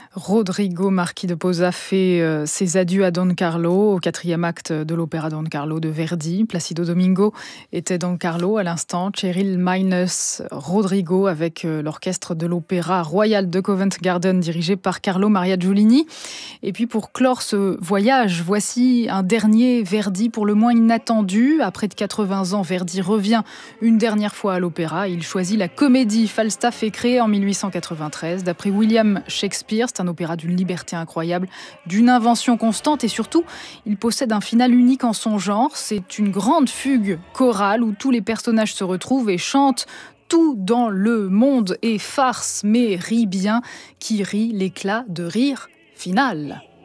Rodrigo Marquis de Posa fait ses adieux à Don Carlo au 4e acte de l'opéra Don Carlo de Verdi. Placido Domingo était Don Carlo à l'instant. Cheryl Minus Rodrigo avec l'orchestre de l'opéra royal de Covent Garden dirigé par Carlo Maria Giulini. Et puis pour clore ce voyage, voici un dernier Verdi pour le moins inattendu. Après de 80 ans, Verdi revient une dernière fois à l'opéra. Il choisit la comédie. Falstaff est créée en 1893 d'après William Shakespeare. C'est un opéra d'une liberté incroyable, d'une invention constante et surtout, il possède un final unique en son genre. C'est une grande fugue chorale où tous les personnages se retrouvent et chantent. Tout dans le monde est farce, mais rit bien, qui rit l'éclat de rire final.